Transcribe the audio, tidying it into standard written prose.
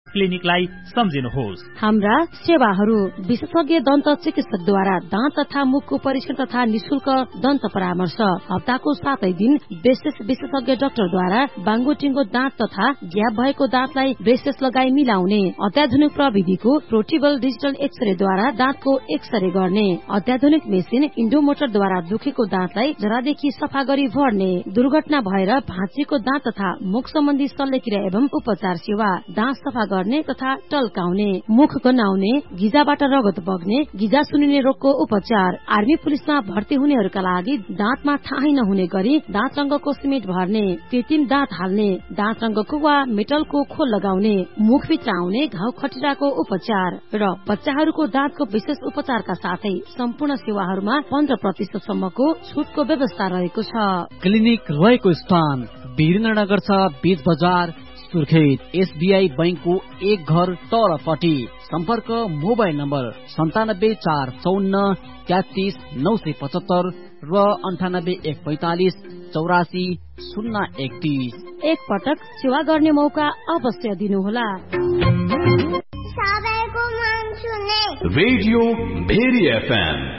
क्लिनिकलाई सम्झिनुहोस्। हाम्रा सेवाहरू विशेषज्ञ दन्त चिकित्सकद्वारा दाँत तथा मुखको परीक्षण तथा निशुल्क दन्त परामर्श, हप्ताको 7 दिन विशेषज्ञ डाक्टरद्वारा बाङ्गोटिङ्गो दाँत तथा ग्याप भएको दाँतलाई ब्रेसेस लगाई मिलाउने, अत्याधुनिक प्रविधिको प्रोटिबल डिजिटल एक्सरेद्वारा दाँतको एक्सरे गर्ने, अत्याधुनिक मेसिन इन्डोमोटरद्वारा दुखेको दाँतलाई जरादेखि सफा गरी भर्ने, दुर्घटना भएर भाँचिएको दाँत तथा मुख सम्बन्धी शल्यक्रिया एवं उपचार सेवा, दाँत सफा गर्ने तथा टल्काउने, मुख गन्हाउने, गिजाबाट रगत बग्ने, गिजा सुनिने रोगको उपचार, आर्मी पुलिसमा भर्ती हुनेहरूका लागि दाँतमा थाहै नहुने गरी दाँत रंगको सिमेन्ट भर्ने, कृत्रिम दाँत हाल्ने, दाँत रंगको वा मेटलको खोल लगाउने, मुखभित्र आउने घाउ खटिराको उपचार र बच्चाहरूको दाँतको विशेष उपचारका साथै सम्पूर्ण सेवाहरूमा 15% सम्मको छुटको व्यवस्था रहेको छ। क्लिनिक रहेको स्थान वीरेन्द्रनगर छ, बीच बजार, सुर्खेत। SBI बैंकको एक घर तलपट्टि। सम्पर्क मोबाइल नम्बर 97 454 33 975 र 98 145 84 031। एक पटक सेवा गर्ने मौका अवश्य दिनुहोला। Radio very FM